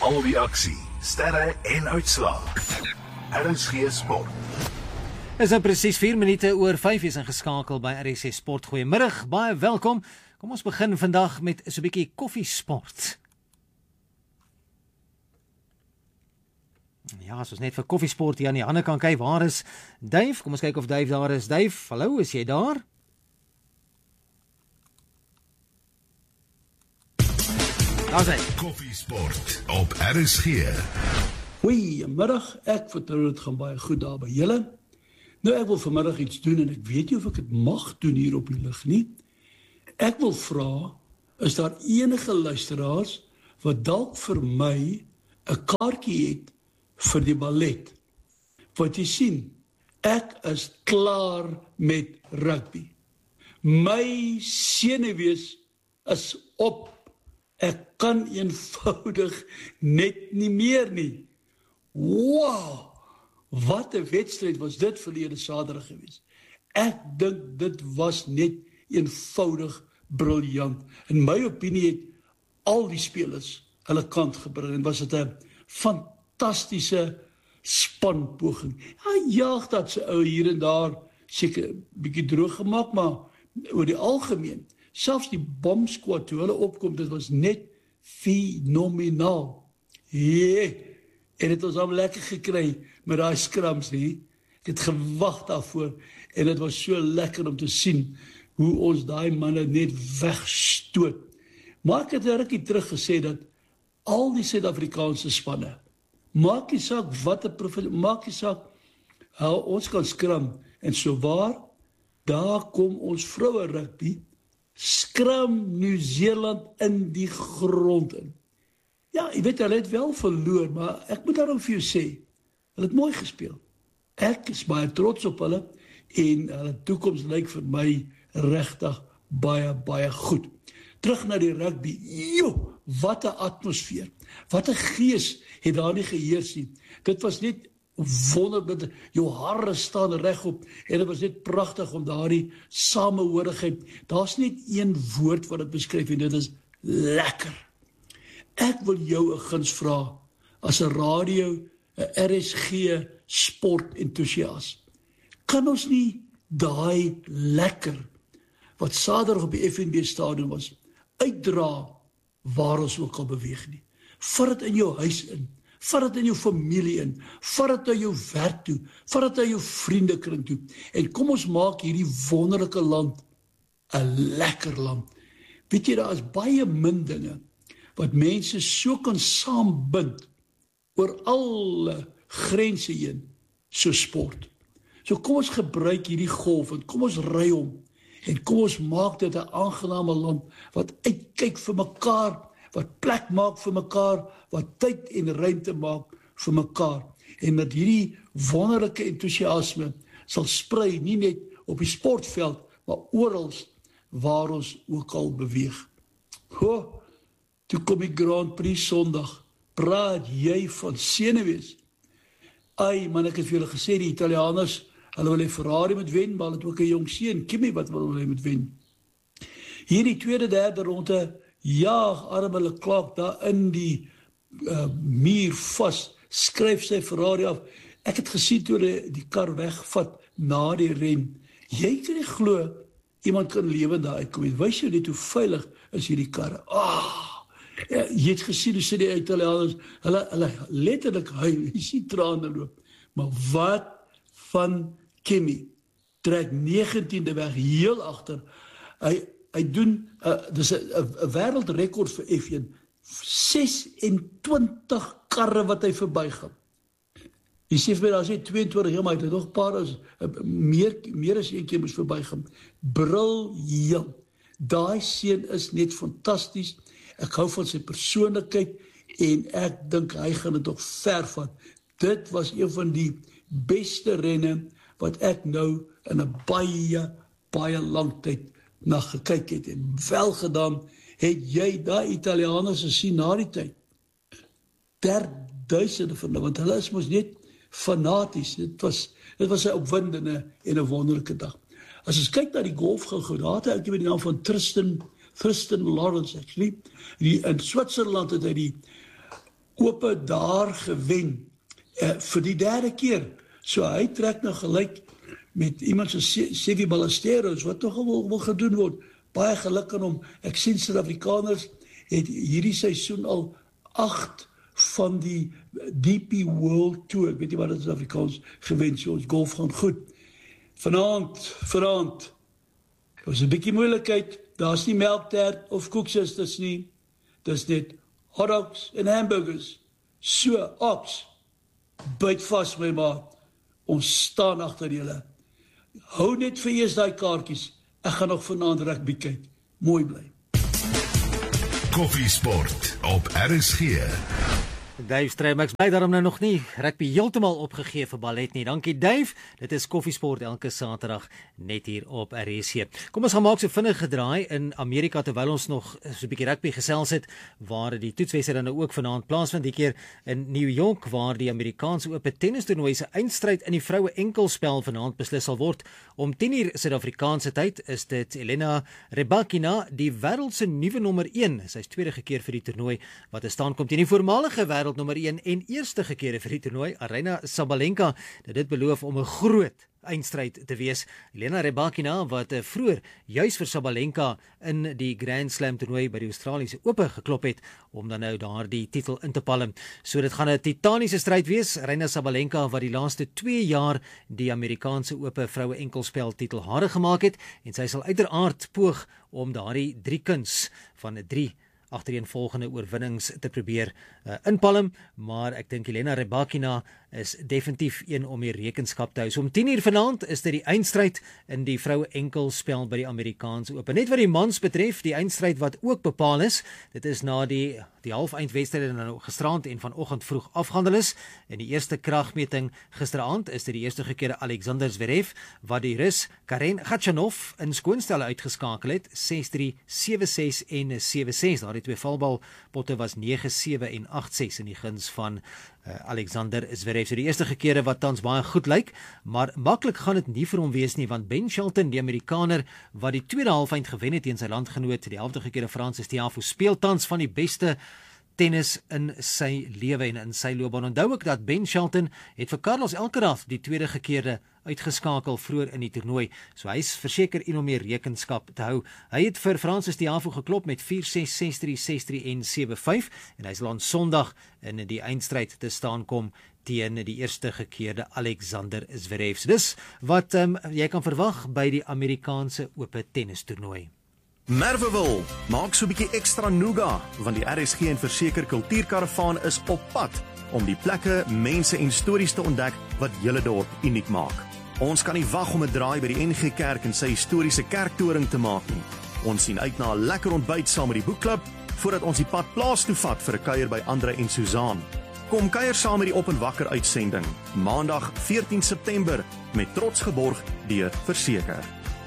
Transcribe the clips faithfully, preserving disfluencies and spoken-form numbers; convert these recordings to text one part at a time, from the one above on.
Al die aksie, sterre en uitslae. R S G Sport. Is nou presies vier minute oor vyf is ingeskakel by R S G Sport. Goeiemiddag, baie welkom. Kom ons begin vandag met so 'n bietjie koffiesport. Ja, as ons net vir koffiesport hier aan die ander kant kyk, waar is Dave? Kom ons kyk of Dave daar is. Dave, hallo, is jy daar? Daar is hy. Koffiesport op R S G. Goeiemiddag, ek vertrou dit gaan baie goed daar by julle. Nou, ek wil vanmiddag iets doen en ek weet nie of ek dit mag doen hier op die lig nie. Ek wil vra, is daar enige luisteraars wat dalk vir my 'n kaartjie het vir die ballet? Want jy sien, ek is klaar met rugby. My senuwees is op. Ek kan eenvoudig net nie meer nie. Wow! Wat 'n wedstryd was dit verlede Saterdag geweest. Ek dink dit was net eenvoudig briljant. In my opinie het al die spelers hulle kant gebring en was dit 'n fantastiese spanpoging. Ja, jaag dat se ou hier en daar seker 'n bietjie droog gemaak, maar oor die algemeen, selfs die bomsquad toe hulle opkom, dit was net fenomenaal. Jee, en het ons al lekker gekry met daai scrums nie. Ek het gewag daarvoor en dit was so lekker om te sien hoe ons daai manne net wegstoot. Maar ek het 'n rukkie terug gesê dat al die Suid-Afrikaanse spanne, maak nie saak wat 'n prof, maak nie saak how ons kan skram en so waar, daar kom ons vroue rugby, skram Nieu-Seeland in die grond in. Ja, jy weet, hulle het wel verloor, maar ek moet daarom vir jou sê, hulle het mooi gespeel. Ek is baie trots op hulle en hulle toekoms lyk vir my regtig baie, baie goed. Terug na die rugby, joh, wat 'n atmosfeer, wat 'n gees het daar nie geheers nie. Dit was net wonderlik, jou hare staan regop en dit was net pragtig om daardie samehorigheid. Daar's net een woord wat dit beskryf en dit is lekker. Ek wil jou 'n guns vra as 'n radio, 'n R S G sport entoesias. Kan ons nie daai lekker wat Saterdag op die F N B stadion was, uitdra waar ons ook al beweeg nie. Vat dit in jou huis in, vat dit in jou familie in, vat dit na jou werk toe, vat dit na jou vriendekring toe, en kom ons maak hierdie wonderlike land 'n lekker land. Weet jy, daar is baie min dinge wat mense so kan saambind oor alle grense heen, so sport. So kom ons gebruik hierdie golf en kom ons ry hom en kom ons maak dit 'n aangename land wat uitkyk vir mekaar, wat plek maak vir mekaar, wat tyd en ruimte maak vir mekaar. En dat hierdie wonderlike entoesiasme sal sprei nie net op die sportveld, maar oral waar ons ook al beweeg. Ho, toe kom die Grand Prix Sondag, praat jy van senuwees. Ai, man, ek het vir julle gesê, die Italianers, hulle wil hê Ferrari moet wen, maar hulle het ook 'n jong seun, Kimi, wat wil hy moet wen. Hier die tweede, derde ronde, jaag arme Leclerc daar in die uh, muur vas, skryf sy Ferrari af. Ek het gesien toe die, die kar wegvat na die ren. Jy kan nie glo, iemand kan lewend daar uitkom. Wys jou net hoe veilig is hierdie karre. Ah! Ja, jy het gesien hoe sê die Italianers, hulle, hulle letterlik huil, jy sien trane loop. Maar wat van Kimi? Trek negentiende weg, heel agter. Hy, hy doen, uh, dis 'n wêreldrekord vir F een, ses-en-twintig karre wat hy verbygaan. Jy sê vir my, daar is net twee-en-twintig, ja, maar hy het nog 'n paar, as, uh, meer, meer as een keer moes verbygaan. Briljant. Daai seun is net fantasties. Ek hou van sy persoonlikheid en ek dink hy gaan dit nog ver vat. Dit was een van die beste renne wat ek nou in 'n baie, baie lang tyd na gekyk het. En wel gedaan, het jy daai Italianers gesien na die tyd. Derduisende van hulle, want hulle is mos net fanaties. Dit was, dit was 'n opwindende en 'n wonderlike dag. As ons kyk na die golf gou-gou, daar het ek met die naam van Tristan Tristan Lawrence, actually. Die, in Switserland het hy die Ope daar gewen, uh, vir die derde keer. So hy trek nou gelyk met iemand so Sevi Ballesteros, wat toch wil, wil gedoen word. Baie geluk aan hom. Ek sien Suid-Afrikaners het hierdie seisoen al acht van die D P World Tour, ek weet nie wat het is Afrikaans gewen, so ons golf gaan goed. Vanaand, vanaand, was 'n bietjie moeilikheid, daar's nie melktert of koeksisters nie, dis net hotdogs en hamburgers. So, ops, byt vas my maat, ons staan agter julle. Hou net vir eers daai kaartjies, ek gaan nog vanaand rugby kyk, mooi bly. Koffiesport op R S G. Dave Strydom, ek bly daarom nou nog nie rugby heeltemal opgegee vir ballet nie. Dankie Dave. Dit is Koffiesport elke Saterdag net hier op R S G. Kom ons gaan maak so vinnig gedraai in Amerika terwyl ons nog so 'n bietjie rugby gesels het, waar die toetswedstryd dan ook vanaand plaasvind, die keer in New York, waar die Amerikaanse Ope tennistoernooi se eindstryd in die vroue enkelspel vanaand beslis sal word. Om tien uur Suid-Afrikaanse tyd is dit Elena Rybakina, die wêreld se nuwe nommer een. Sy is tweede keer vir die toernooi wat te staan kom teen die voormalige wêreld nommer een en eerste gekeerde vir die toernooi, Aryna Sabalenka. Dit beloof om 'n groot eindstryd te wees. Elena Rybakina, wat vroeër juis vir Sabalenka in die Grand Slam toernooi by die Australiese Ope geklop het, om dan nou daar die titel in te palm. So dit gaan 'n titaniese stryd wees. Aryna Sabalenka, wat die laaste twee jaar die Amerikaanse Ope vroue enkelspel titel hare gemaak het, en sy sal uiteraard poog om daardie drie kuns van 'n drie agtereenvolgende oorwinnings te probeer uh, inpalm, maar ek dink Elena Rybakina is definitief een om die rekenskap te hou. So om tien uur vanaand is dit die eindstryd in die vroue enkelspel by die Amerikaanse Ope. Net wat die mans betref, die eindstryd wat ook bepaal is, dit is na die die halfeindwedstryde nou gisterand en vanoggend vroeg afgehandel is. In die eerste kragmeting gisteraand is dit die eerste gekeerde Alexander Zverev wat die Rus Karen Khachanov in skoonstelle uitgeskakel het, ses drie, sewe ses en sewe ses. Daar die twee valbalpotte was nege sewe en agt ses in die guns van uh, Alexander Zverev. So die eerste gekeerde wat tans baie goed lyk, maar maklik gaan dit nie vir hom wees nie, want Ben Shelton, die Amerikaner wat die tweede halfeind gewen het teen sy landgenoot, die helfte gekeerde Francis Tiafoe, speel tans van die beste tennis in sy lewe en in sy loopbaan. Onthou ek dat Ben Shelton het vir Carlos Alcaraz die tweede gekeerde uitgeskakel vroeër in die toernooi. So hy is verseker een om meer rekenskap te hou. Hy het vir Francis Tiafoe geklop met vier ses, ses drie, ses drie en sewe vyf en hy sal aan Sondag in die eindstryd te staan kom teen die eerste gekeerde Alexander Zverev. So dis wat um, jy kan verwag by die Amerikaanse Ope tennistoernooi. Merwewil, maak so 'n bietjie ekstra nougat, want die R S G en Verseker Kultuurkaravaan is op pad om die plekke, mense en stories te ontdek wat julle dorp uniek maak. Ons kan nie wag om 'n draai by die N G Kerk en sy historiese kerktoring te maak nie. Ons sien uit na 'n lekker ontbyt saam met die boekklub, voordat ons die pad plaas toe vat vir 'n kuier by Andre en Suzaan. Kom kuier saam met die Op en Wakker uitsending, Maandag veertien September, met trots geborg deur Verseker.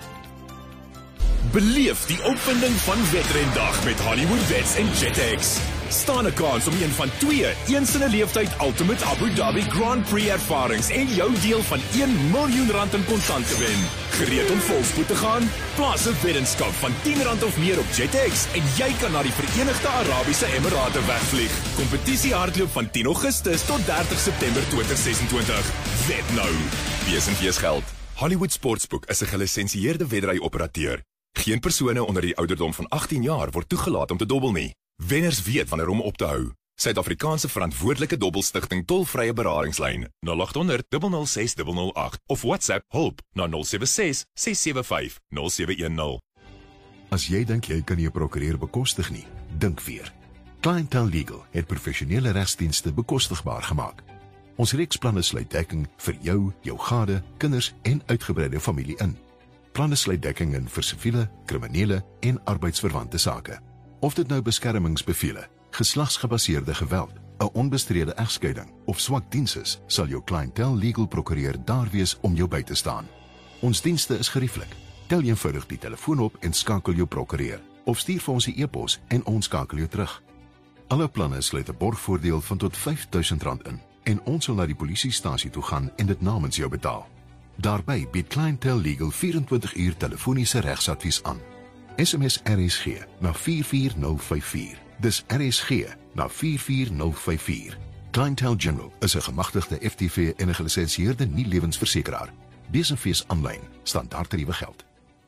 Beleef die opwinding van Wedrendag met Hollywood Wets en JetX. Staan 'n kans om een van twee eens in 'n leeftyd Ultimate Abu Dhabi Grand Prix ervarings en jou deel van een miljoen rand in kontant te wen. Gereed om volspoed te gaan? Plaas 'n weddenskap van tien rand of meer op JetX en jy kan na die Verenigde Arabiese Emirate wegvlieg. Kompetisie hardloop van tien Augustus tot dertig September tweeduisend sesentwintig. Wed nou. Wees en wees geld. Hollywood Sportsbook is 'n gelisensieerde wedry-operateur. Geen persone onder die ouderdom van agttien jaar word toegelaat om te dobbel nie. Wenners weet wanneer om op te hou. Suid-Afrikaanse Verantwoordelike Dobbelstigting tolvrye beradingslyn nul agt honderd, nul nul ses, nul nul agt of WhatsApp hulp na nul sewe ses, ses sewe vyf, nul sewe een nul. As jy dink jy kan nie 'n prokureur bekostig nie, dink weer. Clientele Legal het professionele regsdienste bekostigbaar gemaak. Ons reeksplanne sluit dekking vir jou, jou gade, kinders en uitgebreide familie in. Planne sluit dekking in vir siviele, kriminele en arbeidsverwante sake. Of dit nou beskermingsbevele, geslagsgebaseerde geweld, 'n onbestrede egskeiding of swak diens is, sal jou Clientele Legal prokureur daar wees om jou by te staan. Ons dienste is gerieflik. Tel eenvoudig die telefoon op en skakel jou prokureur, of stuur vir ons 'n e-pos en ons skakel jou terug. Alle planne sluit 'n borgvoordeel van tot vyf duisend rand in en ons sal na die polisiestasie toe gaan en dit namens jou betaal. Daarby bied Clientele Legal vyf en twintig uur telefoniese regsadvies aan. S M S R S G na vier vier nul vyf vier. Dis R S G na vier vier nul vyf vier. Clientele General is 'n gemagtigde F T V en 'n gelisensieerde nie-lewensversekeraar. Lees en fees aanlyn, standaardtariewe geld.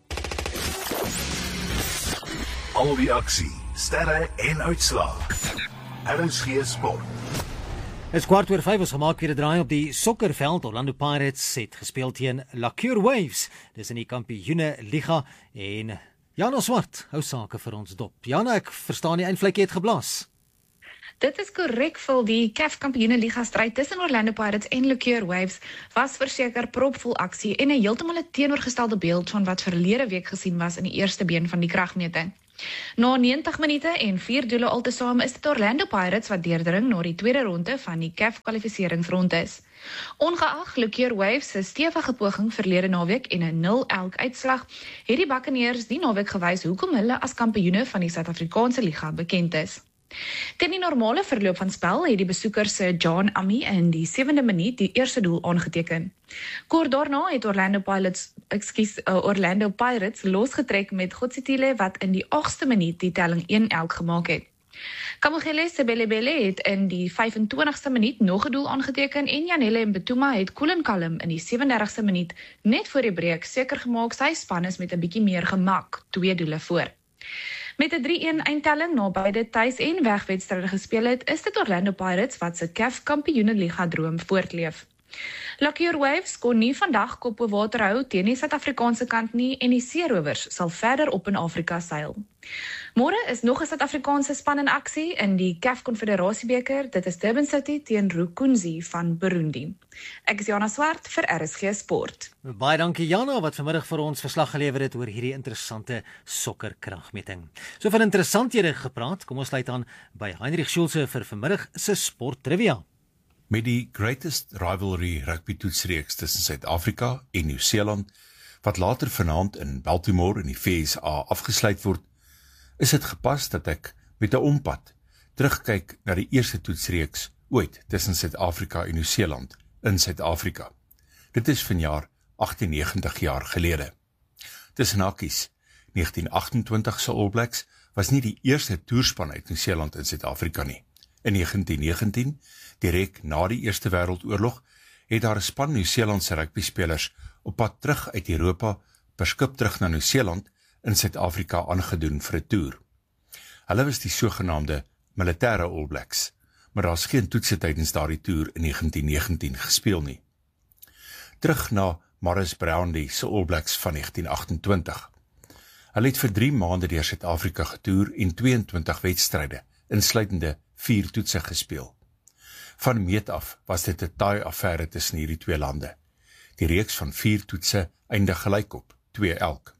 Al die aksie, sterre en uitslae. R S G Sport. Het kwart oor vyf was gemaak weer 'n draai op die sokkerveld. Orlando Pirates het gespeel teen Lacour Waves. Dis in die Kampioene Liga en Jana Swart hou sake vir ons dop. Jana, ek verstaan die eindvlekkie het geblaas. Dit is korrek, vir die C A F Kampioene Liga stryd tussen Orlando Pirates en Lacour Waves was verseker propvol aksie en 'n heeltemal 'n teenoorgestelde beeld van wat verlede week gesien was in die eerste been van die kragmeting. Na negentig minute en vier doele altesaam is dit Orlando Pirates wat deurdring na die tweede ronde van die C A F kwalifikasieringsrondes. Ongeag Lacour Waves se stewige poging verlede naweek en 'n nul elk uitslag, het die Buccaneers die naweek gewys hoekom hulle as kampioene van die Suid-Afrikaanse Liga bekend is. Teen die normale verloop van spel het die besoekers se John Ami in die sewende minuut die eerste doel aangeteken. Kort daarna het Orlando Pirates, ekskuus, uh, Orlando Pirates losgetrek met Godsitile wat in die agste minuut die telling een elk gemaak het. Kamogele Sebelebele het in die vyf-en-twintigste minuut nog 'n doel aangeteken en Janelle Mbetuma het Colin Callum in die sewe-en-dertigste minuut net voor die breek seker gemaak sy span is met 'n bietjie meer gemak, twee doele voor. Met 'n drie-een eindtelling na beide tuis- en wegwedstryde gespeel het, is dit Orlando Pirates wat se C A F Kampioene Liga droom voortleef. Lacour Waves kon nie vandag kop bo water hou teen die Suid-Afrikaanse kant nie en die Seerowers sal verder op in Afrika seil. Môre is nog 'n Suid-Afrikaanse span in aksie in die C A F Konfederasiebeker. Dit is Durban City teen Rukunzi van Burundi. Ek is Jana Swart vir R S G Sport. Baie dankie Jana wat vanmiddag vir ons verslag gelewer het oor hierdie interessante sokkerkragmeting. So van interessanthede gepraat, kom ons sluit aan by Heinrich Schulze vir vanmiddag se sport trivia. Met die Greatest Rivalry rugby toetsreeks tussen Suid-Afrika en Nieu-Seeland, wat later vanaand in Baltimore in die V S A afgesluit word, is dit gepas dat ek met 'n ompad terugkyk na die eerste toetsreeks ooit tussen Suid-Afrika en Nieu-Seeland in Suid-Afrika. Dit is vanjaar agtennegentig jaar gelede. Tussen hakies, negentien agt-en-twintig se All Blacks was nie die eerste toerspan uit Nieu-Seeland in Suid-Afrika nie. In negentien negentien, direk na die Eerste Wêreldoorlog, het daar 'n span Nieu-Seelandse rugbyspelers op pad terug uit Europa per skip terug na Nieu-Seeland in Suid-Afrika aangedoen vir 'n toer. Hulle was die sogenaamde militêre All Blacks, maar daar is geen toetse tydens daardie toer in negentien negentien gespeel nie. Terug na Morris Brownlee se All Blacks van negentien agt-en-twintig. Hulle het vir drie maande deur Suid-Afrika getoer en tweeëntwintig wedstryde, insluitende vier toetse gespeel. Van meet af was dit 'n taai affære tussen hierdie twee lande. Die reeks van vier toetse eindig gelyk op, twee elk.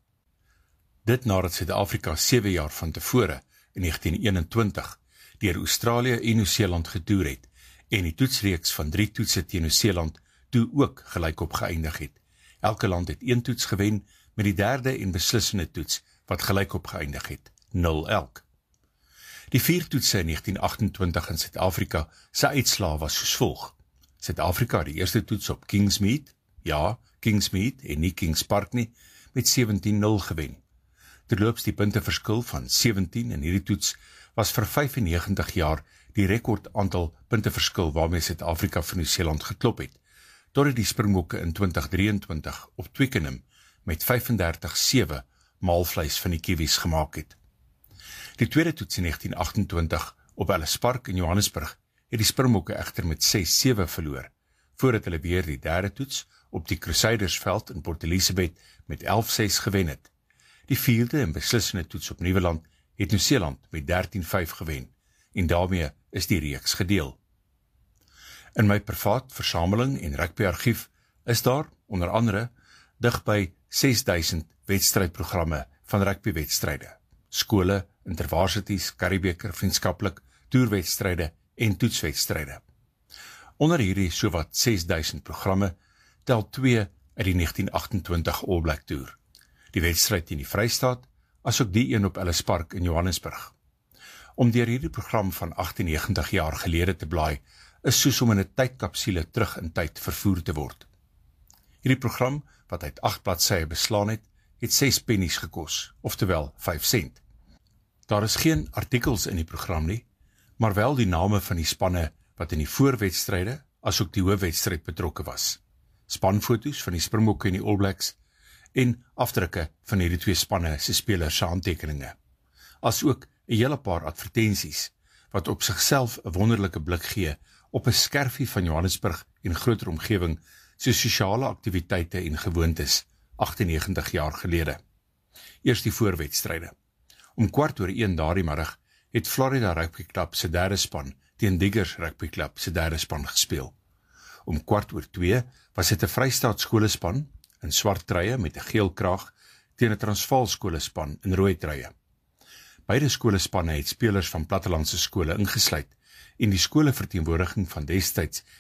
Dit nadat Suid-Afrika sewe jaar van tevore, in negentien eenentwintig, deur Australië en Nieu-Seeland getoer het, en die toetsreeks van drie toetse teen Nieu-Seeland toe ook gelyk op geëindig het. Elke land het een toets gewen, met die derde en beslissende toets, wat gelyk op geëindig het, nul elk. Die vier toetse in negentien agt-en-twintig in Suid-Afrika se uitslae was soos volg. Suid-Afrika het die eerste toets op Kingsmead, ja, Kingsmead en nie Kings Park nie, met sewentien nul gewen. Terloops die punteverskil van sewentien in hierdie toets was vir vyfennegentig jaar die rekord aantal punteverskil waarmee Suid-Afrika vir Nieu-Seeland geklop het, totdat die Springbokke in twintig drieëntwintig op Twickenham met vyfendertig sewe maalvleis van die Kiwis gemaak het. Die tweede toets in negentien agt-en-twintig op Ellis Park in Johannesburg het die Springbokke egter met ses sewe verloor, voordat hulle weer die derde toets op die Crusadersveld in Port Elizabeth met elf ses gewen het. Die vierde en beslissende toets op Nieuweland het Nieu-Seeland met dertien vyf gewen, en daarmee is die reeks gedeel. In my privaat versameling en rugbyargief is daar, onder andere, dig by ses duisend wedstrydprogramme van rugbywedstryde, skole, intervarsities, Curriebeeker, vriendskaplik, toerwedstryde en toetswedstryde. Onder hierdie sowat ses duisend programme tel twee uit die negentien agt-en-twintig All Black Tour, die wedstryd in die Vrystaat, asook die een op Ellis Park in Johannesburg. Om deur hierdie program van agtennegentig jaar gelede te blaai, is soos om in 'n tydkapsule terug in tyd vervoer te word. Hierdie program, wat uit agt bladsye beslaan het, het ses pennies gekos, oftewel vyf sent. Daar is geen artikels in die program nie, maar wel die name van die spanne wat in die voorwedstryde asook die hoofwedstryd betrokke was. Spanfoto's van die Springbokke en die All Blacks en afdrukke van hierdie twee spanne se spelers se handtekeninge. As ook 'n hele paar advertensies wat op sigself 'n wonderlike blik gee op 'n skerfie van Johannesburg en groter omgewing se sosiale aktiwiteite en gewoontes agtennegentig jaar gelede. Eers die voorwedstryde. Om kwart oor een daardie middag het Florida Rugby Club se derde span teen Diggers Rugby Club se derde span gespeel. Om kwart oor twee was dit 'n Vrystaat skolespan in swart truie met 'n geel kraag teen 'n Transvaal skolespan in rooi truie. Beide skolespanne het spelers van plattelandse skole ingesluit en die skoleverteenwoordiging van destyds